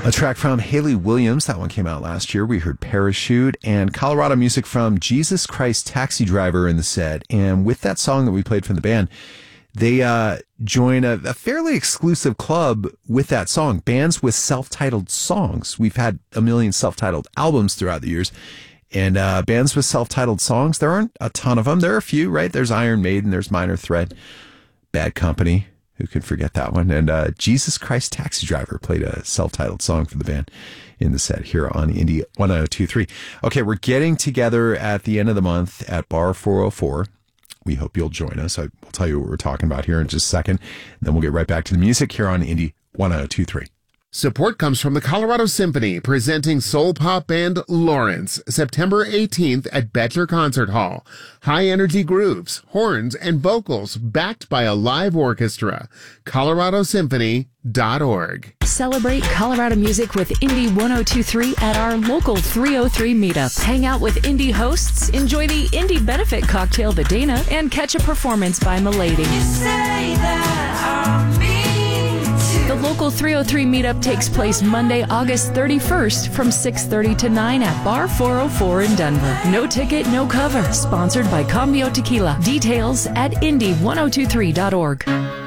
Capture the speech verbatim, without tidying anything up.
A track from Hayley Williams, that one came out last year. We heard Parachute, and Colorado music from Jesus Christ Taxi Driver in the set. And with that song that we played from the band, they uh, join a, a fairly exclusive club with that song, bands with self-titled songs. We've had a million self-titled albums throughout the years, and uh, bands with self-titled songs, there aren't a ton of them. There are a few, right? There's Iron Maiden, there's Minor Threat, Bad Company. Who could forget that one? And uh, Jesus Christ Taxi Driver played a self-titled song for the band in the set here on Indie one oh two three. Okay, we're getting together at the end of the month at Bar four oh four. We hope you'll join us. I will tell you what we're talking about here in just a second. Then we'll get right back to the music here on Indie one oh two three. Support comes from the Colorado Symphony, presenting soul pop band Lawrence, September eighteenth at Bettler Concert Hall. High-energy grooves, horns, and vocals backed by a live orchestra. colorado symphony dot org. Celebrate Colorado music with Indie one oh two three at our local three oh three meetup. Hang out with indie hosts, enjoy the Indie Benefit Cocktail The Dana, and catch a performance by Milady. You say that I'm mean. The local three oh three meetup takes place Monday, August thirty-first from six thirty to nine at Bar four oh four in Denver. No ticket, no cover. Sponsored by Cambio Tequila. Details at indie one oh two three dot org.